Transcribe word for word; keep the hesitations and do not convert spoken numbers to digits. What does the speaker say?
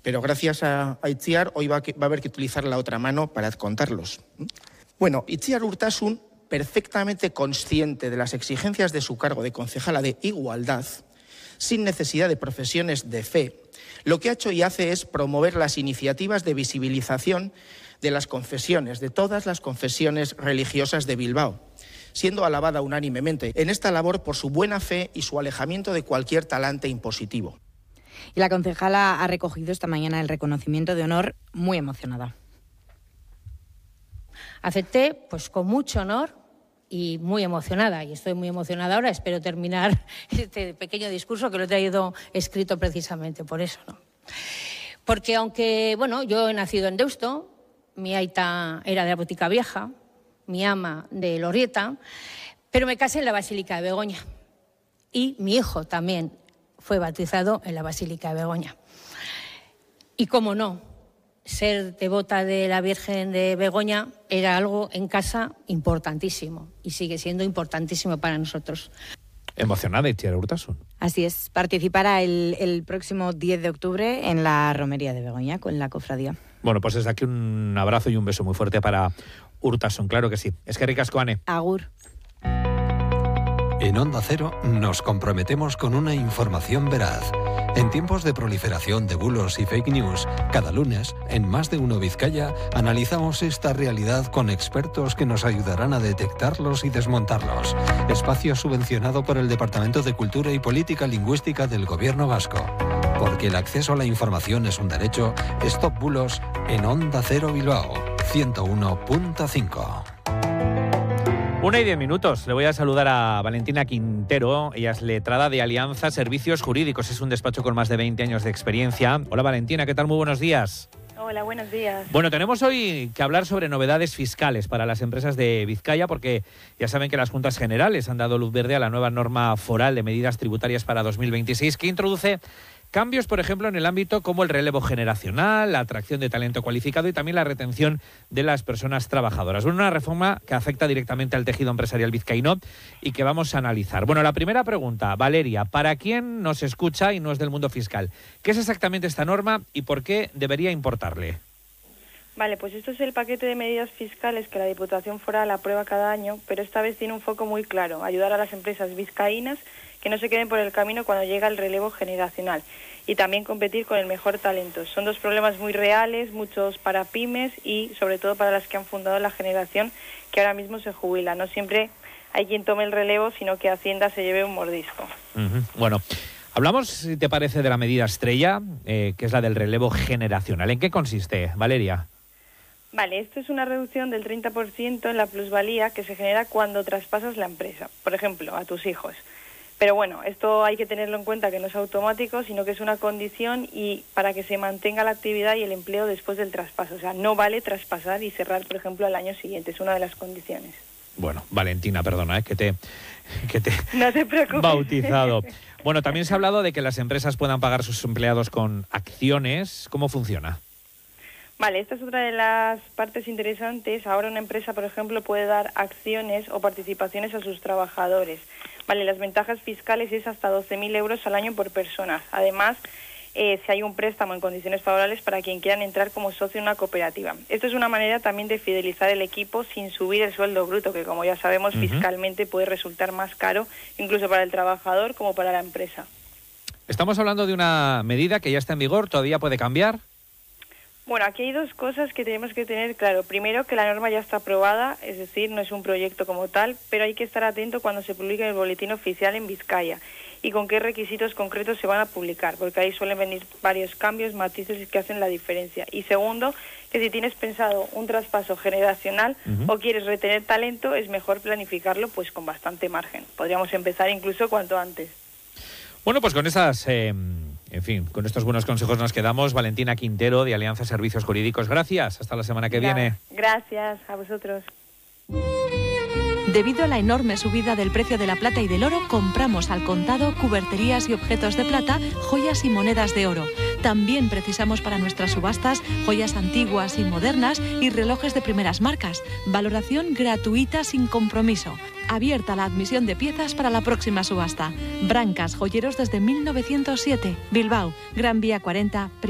Pero gracias a, a Itziar hoy va a, va a haber que utilizar la otra mano para contarlos. Bueno, Itziar Urtasun, perfectamente consciente de las exigencias de su cargo de concejala de Igualdad, sin necesidad de profesiones de fe, lo que ha hecho y hace es promover las iniciativas de visibilización de las confesiones, de todas las confesiones religiosas de Bilbao, siendo alabada unánimemente en esta labor por su buena fe y su alejamiento de cualquier talante impositivo. Y la concejala ha recogido esta mañana el reconocimiento de honor muy emocionada. Acepté pues con mucho honor y muy emocionada, y estoy muy emocionada ahora. Espero terminar este pequeño discurso que lo he traído escrito precisamente por eso, ¿no? Porque aunque, bueno, yo he nacido en Deusto, mi aita era de la Botica Vieja, mi ama de Lorrieta, pero me casé en la Basílica de Begoña y mi hijo también fue bautizado en la Basílica de Begoña. Y cómo no, ser devota de la Virgen de Begoña era algo en casa importantísimo y sigue siendo importantísimo para nosotros. Emocionada, Itziar Urtasun. Así es, participará el, el próximo diez de octubre en la romería de Begoña con la cofradía. Bueno, pues desde aquí un abrazo y un beso muy fuerte para Urtasun, claro que sí. Es que ricasco, Ane. Agur. En Onda Cero nos comprometemos con una información veraz. En tiempos de proliferación de bulos y fake news, cada lunes, en Más de Uno Vizcaya, analizamos esta realidad con expertos que nos ayudarán a detectarlos y desmontarlos. Espacio subvencionado por el Departamento de Cultura y Política Lingüística del Gobierno Vasco. Porque el acceso a la información es un derecho, Stop Bulos en Onda Cero Bilbao, ciento uno punto cinco. Una y diez minutos. Le voy a saludar a Valentina Quintero. Ella es letrada de Alianza Servicios Jurídicos. Es un despacho con más de veinte años de experiencia. Hola Valentina, ¿qué tal? Muy buenos días. Hola, buenos días. Bueno, tenemos hoy que hablar sobre novedades fiscales para las empresas de Vizcaya, porque ya saben que las Juntas Generales han dado luz verde a la nueva norma foral de medidas tributarias para dos mil veintiséis, que introduce cambios, por ejemplo, en el ámbito como el relevo generacional, la atracción de talento cualificado y también la retención de las personas trabajadoras. Una reforma que afecta directamente al tejido empresarial vizcaíno y que vamos a analizar. Bueno, la primera pregunta, Valeria, ¿para quién nos escucha y no es del mundo fiscal? ¿Qué es exactamente esta norma y por qué debería importarle? Vale, pues esto es el paquete de medidas fiscales que la Diputación Foral aprueba cada año, pero esta vez tiene un foco muy claro: ayudar a las empresas vizcaínas que no se queden por el camino cuando llega el relevo generacional y también competir con el mejor talento. Son dos problemas muy reales, muchos para pymes y sobre todo para las que han fundado la generación que ahora mismo se jubila. No siempre hay quien tome el relevo, sino que Hacienda se lleve un mordisco. Uh-huh. Bueno, hablamos, si te parece, de la medida estrella, eh, que es la del relevo generacional. ¿En qué consiste, Valeria? Vale, esto es una reducción del treinta por ciento en la plusvalía que se genera cuando traspasas la empresa, por ejemplo, a tus hijos. Pero bueno, esto hay que tenerlo en cuenta, que no es automático, sino que es una condición y para que se mantenga la actividad y el empleo después del traspaso. O sea, no vale traspasar y cerrar, por ejemplo, al año siguiente. Es una de las condiciones. Bueno, Valentina, perdona, ¿eh? que te, que te no te preocupes. bautizado. Bueno, también se ha hablado de que las empresas puedan pagar a sus empleados con acciones. ¿Cómo funciona? Vale, esta es otra de las partes interesantes. Ahora una empresa, por ejemplo, puede dar acciones o participaciones a sus trabajadores. Vale, las ventajas fiscales es hasta doce mil euros al año por persona. Además, eh, si hay un préstamo en condiciones favorables para quien quieran entrar como socio en una cooperativa. Esto es una manera también de fidelizar el equipo sin subir el sueldo bruto, que como ya sabemos, uh-huh. fiscalmente puede resultar más caro, incluso para el trabajador como para la empresa. Estamos hablando de una medida que ya está en vigor, ¿todavía puede cambiar? Bueno, aquí hay dos cosas que tenemos que tener claro. Primero, que la norma ya está aprobada, es decir, no es un proyecto como tal, pero hay que estar atento cuando se publique en el boletín oficial en Vizcaya y con qué requisitos concretos se van a publicar, porque ahí suelen venir varios cambios, matices que hacen la diferencia. Y segundo, que si tienes pensado un traspaso generacional uh-huh. o quieres retener talento, es mejor planificarlo pues con bastante margen. Podríamos empezar incluso cuanto antes. Bueno, pues con esas... Eh... En fin, con estos buenos consejos nos quedamos. Valentina Quintero, de Alianza Servicios Jurídicos. Gracias. Hasta la semana que viene. Gracias a vosotros. Debido a la enorme subida del precio de la plata y del oro, compramos al contado cuberterías y objetos de plata, joyas y monedas de oro. También precisamos para nuestras subastas joyas antiguas y modernas y relojes de primeras marcas. Valoración gratuita sin compromiso. Abierta la admisión de piezas para la próxima subasta. Brancas Joyeros desde mil novecientos siete. Bilbao, Gran Vía cuarenta.